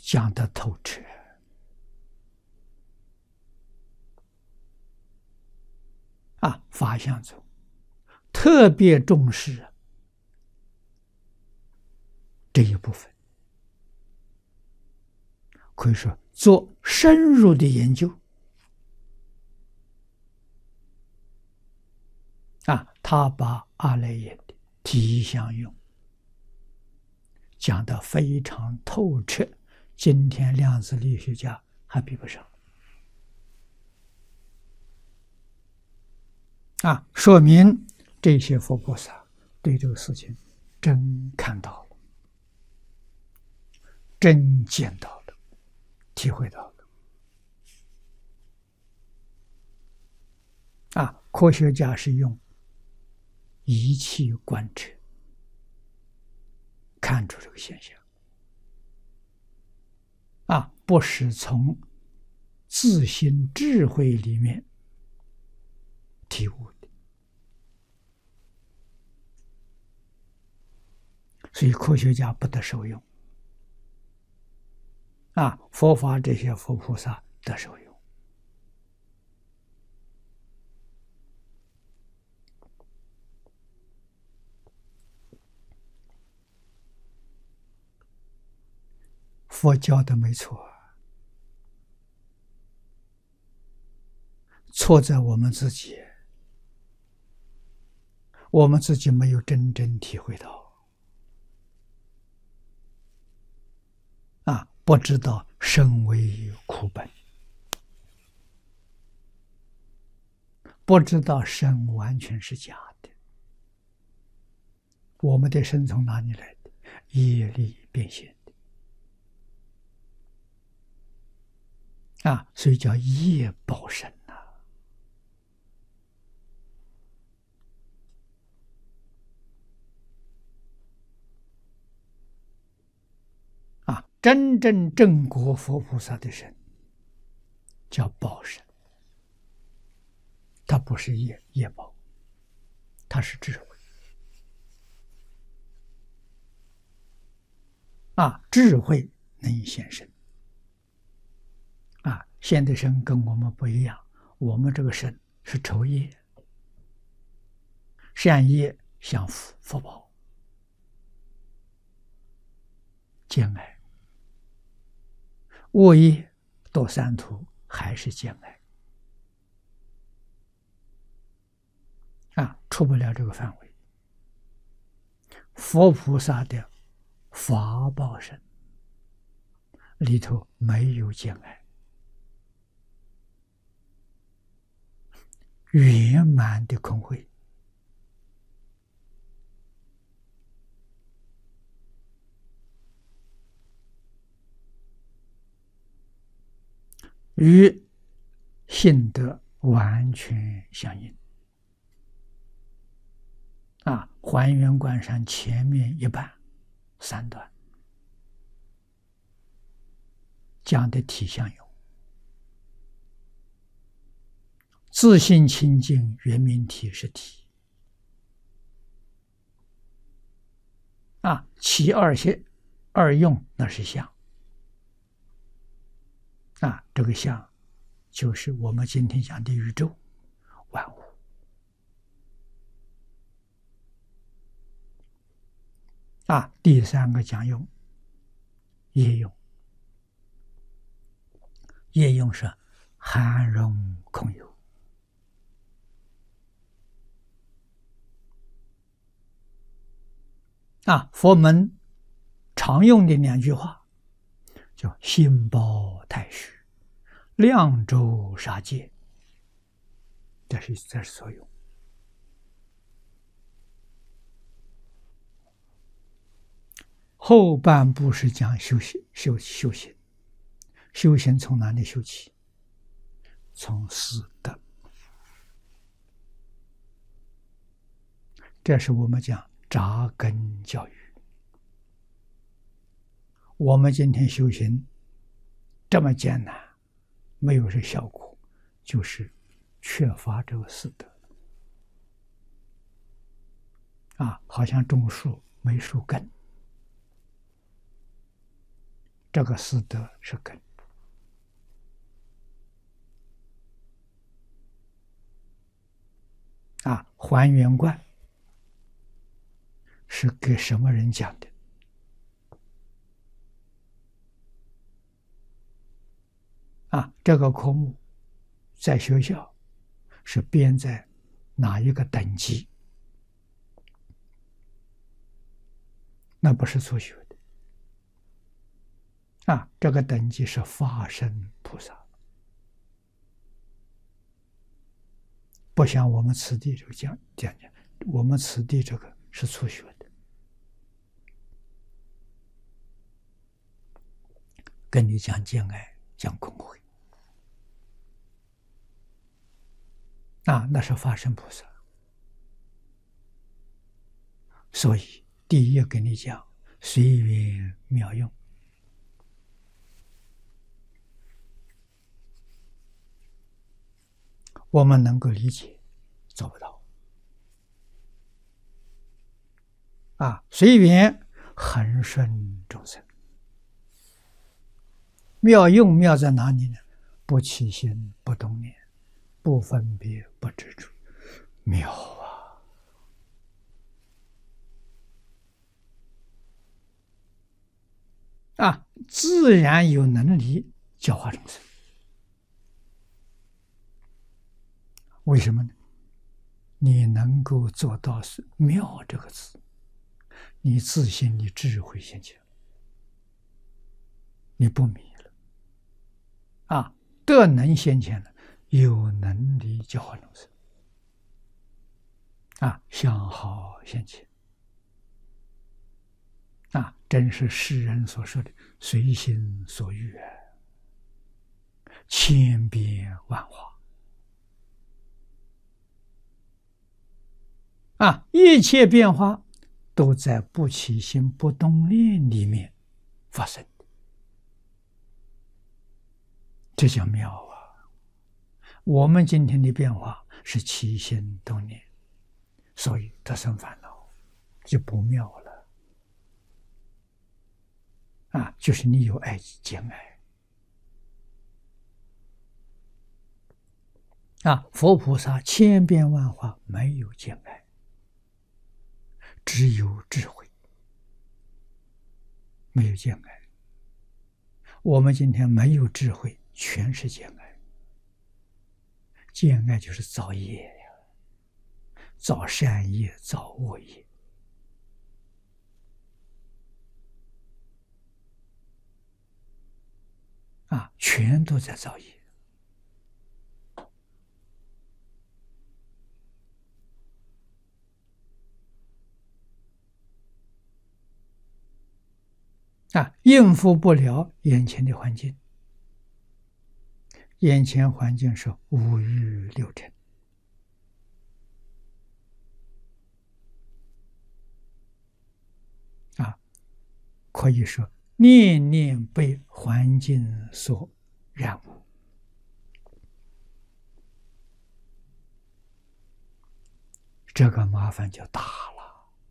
讲得透彻啊。法相宗特别重视这一部分，可以说做深入的研究啊。他把阿赖耶的体相用讲得非常透彻，今天量子力学家还比不上啊，说明这些佛菩萨对这个事情真看到了，真见到了，体会到了啊。科学家是用仪器观测看出这个现象啊，不是从自心智慧里面体悟的。所以科学家不得受用啊，佛法这些佛菩萨得受用。佛教的没错，错在我们自己，我们自己没有真正体会到啊，不知道生为苦本，不知道生完全是假的。我们的生从哪里来的？业力变现的啊，所以叫业报身啊。真正正果佛菩萨的身叫报身，它不是业报，它是智慧啊，智慧能现身啊。现代身跟我们不一样，我们这个身是酬业，善业享福报，见爱；恶业堕三途，还是见爱啊，出不了这个范围。佛菩萨的法报身里头没有见爱，圆满的空慧与性德完全相应啊。还原观上前面一半3段讲的体相有，自性清净圆明体是体啊，其二用那是相啊，这个相就是我们今天讲的宇宙万物啊。第3个讲用，业用，业用是含容空有啊。佛门常用的2句话叫心包太虚，量周杀戒，这是所用。后半部是讲修行，修行从哪里修起？从4德，这是我们讲扎根教育。我们今天修行这么艰难，没有这效果，就是缺乏这个4德啊，好像种树没树根这个四德是根。还原观是给什么人讲的？这个科目在学校是编在哪一个等级？那不是初学的这个等级是法身菩萨，不像我们此地这个讲，我们此地这个是初学的，跟你讲见爱，讲空慧那是法身菩萨。所以第一跟你讲随缘妙用。我们能够理解，做不到随缘恒顺众生。妙用妙在哪里呢？不起心，不动念，不分别，不执着，妙自然有能力教化众生。为什么呢？你能够做到是妙这个字，你自信，你智慧现前，你不迷了德能现前了，有能力教化众生相好现前真是世人所说的随心所欲千变万化一切变化都在不起心不动念里面发生，这叫妙我们今天的变化是起心动念，所以得生烦恼，就不妙了就是你有爱见爱佛菩萨千变万化，没有见爱，只有智慧，没有见爱。我们今天没有智慧，全是见爱。见爱就是造业造善业，造恶业全都在造业应付不了眼前的环境。眼前环境是五欲六尘可以说念念被环境所染污，这个麻烦就大了